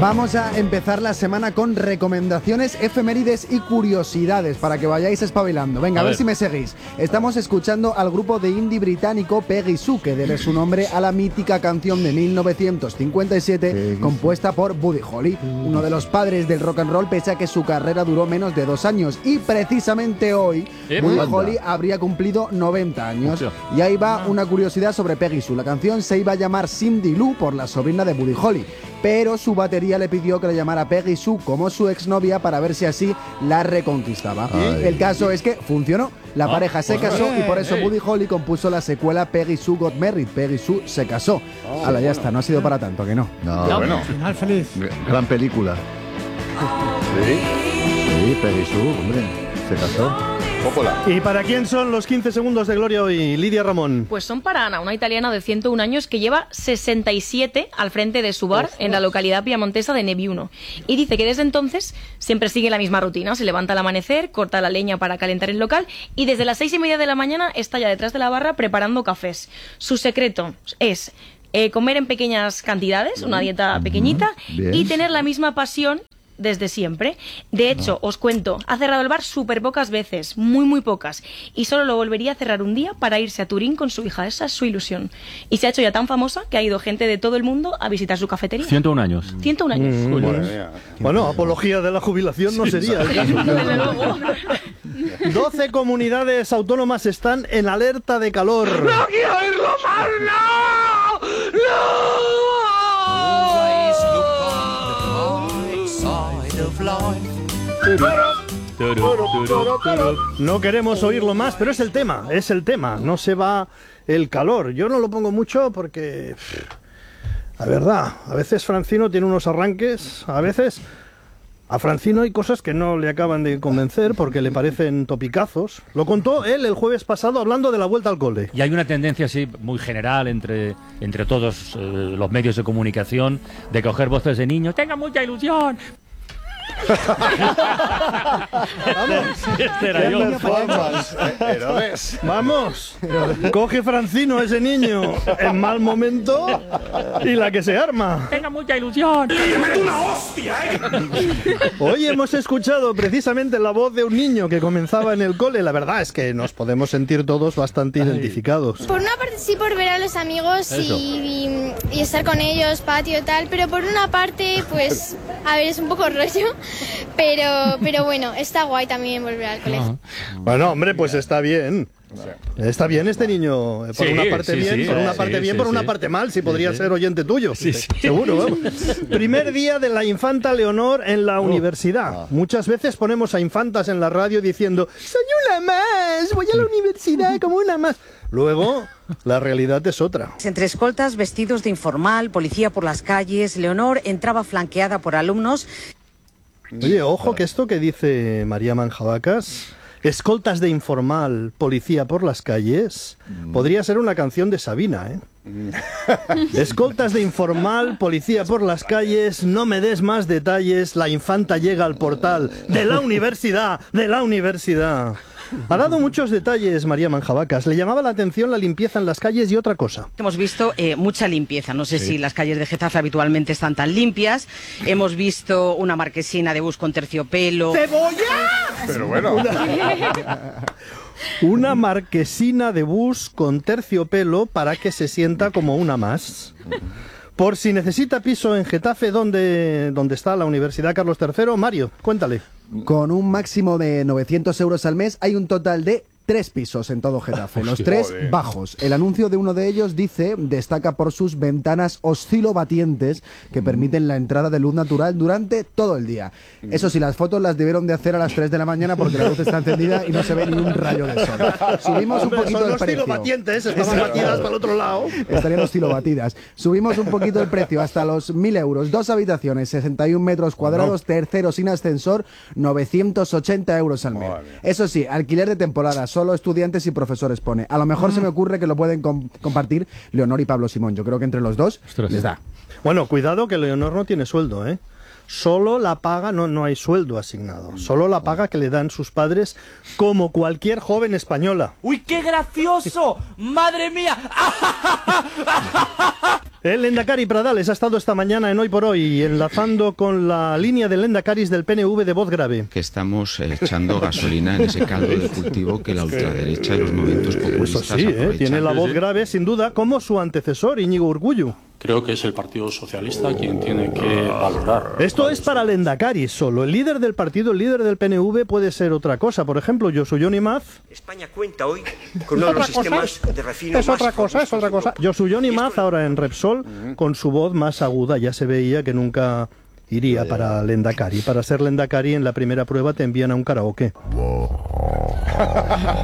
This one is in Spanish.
Vamos a empezar la semana con recomendaciones, efemérides y curiosidades para que vayáis espabilando. Venga, a ver si me seguís. Estamos escuchando al grupo de indie británico Peggy Sue, que debe su nombre a la mítica canción de 1957 compuesta por Buddy Holly, uno de los padres del rock and roll, pese a que su carrera duró menos de 2 años. Y precisamente hoy Buddy Holly habría cumplido 90 años. Y ahí va una curiosidad sobre Peggy Sue. La canción se iba a llamar Cindy Lou por la sobrina de Buddy Holly, pero su batería le pidió que le llamara Peggy Sue como su exnovia para ver si así la reconquistaba. El caso es que funcionó. La pareja se casó y por eso Buddy Holly compuso la secuela Peggy Sue Got Married. Peggy Sue se casó. Ala, ya está, no ha sido para tanto, que no. No, bueno. Final feliz. Gran película. Sí, Peggy Sue, hombre, se casó. Coppola. ¿Y para quién son los 15 segundos de gloria hoy, Lidia Ramón? Pues son para Ana, una italiana de 101 años que lleva 67 al frente de su bar en la localidad piamontesa de Neviuno. Y dice que desde entonces siempre sigue la misma rutina. Se levanta al amanecer, corta la leña para calentar el local y desde las 6:30 de la mañana está ya detrás de la barra preparando cafés. Su secreto es comer en pequeñas cantidades, una dieta pequeñita, y tener la misma pasión desde siempre. De hecho, os cuento, ha cerrado el bar súper pocas veces, muy pocas, y solo lo volvería a cerrar un día para irse a Turín con su hija. Esa es su ilusión. Y se ha hecho ya tan famosa que ha ido gente de todo el mundo a visitar su cafetería. 101 años. 101 años. Bueno, apología de la jubilación no sería. Desde luego. 12 comunidades autónomas están en alerta de calor. ¡No quiero oírlo más! ¡No! ¡No! No queremos oírlo más, pero es el tema, no se va el calor. Yo no lo pongo mucho porque, la verdad, a veces Francino tiene unos arranques, a veces a Francino hay cosas que no le acaban de convencer porque le parecen topicazos. Lo contó él el jueves pasado hablando de la vuelta al cole. Y hay una tendencia así muy general entre todos los medios de comunicación de coger voces de niños. ¡Tenga mucha ilusión! Vamos, coge Francino ese niño en mal momento y la que se arma. ¡Tenga mucha ilusión! ¡Le meto una hostia, Hoy hemos escuchado precisamente la voz de un niño que comenzaba en el cole. La verdad es que nos podemos sentir todos bastante identificados. Por una parte sí, por ver a los amigos y estar con ellos, patio y tal, pero por una parte, pues, a ver, es un poco rollo, pero bueno, está guay también volver al colegio. Bueno, hombre, pues está bien. Está bien este niño, por una parte bien, por una parte bien, por una parte mal, si podría ser oyente tuyo, seguro. Vamos. Primer día de la infanta Leonor en la universidad. Muchas veces ponemos a infantas en la radio diciendo, soy una más, voy a la universidad como una más. Luego, la realidad es otra. Entre escoltas, vestidos de informal, policía por las calles, Leonor entraba flanqueada por alumnos. Oye, ojo que esto que dice María Manjabacas, escoltas de informal, policía por las calles, podría ser una canción de Sabina, ¿eh? Escoltas de informal, policía por las calles, no me des más detalles, la infanta llega al portal de la universidad, Ha dado muchos detalles María Manjabacas. Le llamaba la atención la limpieza en las calles y otra cosa. Hemos visto mucha limpieza. No sé si las calles de Getafe habitualmente están tan limpias. Hemos visto una marquesina de bus con terciopelo. ¡Cebolla! Pero bueno. Una marquesina de bus con terciopelo para que se sienta como una más. Por si necesita piso en Getafe, donde está la Universidad Carlos III, Mario, cuéntale. Con un máximo de 900 euros al mes hay un total de 3 pisos en todo Getafe, los 3 bajos. El anuncio de uno de ellos destaca por sus ventanas oscilobatientes que permiten la entrada de luz natural durante todo el día. Eso sí, las fotos las debieron de hacer a las 3 de la mañana porque la luz está encendida y no se ve ni un rayo de sol. Subimos un poquito el precio. Oscilobatientes, estaban batidas para el otro lado. Estarían oscilobatidas. Subimos un poquito el precio hasta los 1.000 euros. 2 habitaciones, 61 metros cuadrados, tercero sin ascensor, 980 euros al mes. Eso sí, alquiler de temporada, solo estudiantes y profesores pone. A lo mejor se me ocurre que lo pueden compartir Leonor y Pablo Simón. Yo creo que entre los dos les da. Bueno, cuidado que Leonor no tiene sueldo, ¿eh? solo la paga, no hay sueldo asignado, solo la paga que le dan sus padres como cualquier joven española. ¡Uy, qué gracioso! ¡Madre mía! El Lehendakari Pradales ha estado esta mañana en Hoy por Hoy, enlazando con la línea de Lendakaris del PNV de voz grave. Que estamos echando gasolina en ese caldo de cultivo que la ultraderecha y los movimientos populistas Eso sí, tiene la voz grave, sin duda, como su antecesor, Íñigo Urkullu. Creo que es el Partido Socialista quien tiene que valorar. Esto es para Lehendakari solo. El líder del partido, el líder del PNV puede ser otra cosa. Por ejemplo, Josu Jon Imaz. España cuenta hoy con uno de los sistemas de refino Es otra cosa. Josu Jon Imaz, ahora en Repsol, con su voz más aguda. Ya se veía que nunca iría para Lehendakari. Para ser Lehendakari, en la primera prueba te envían a un karaoke.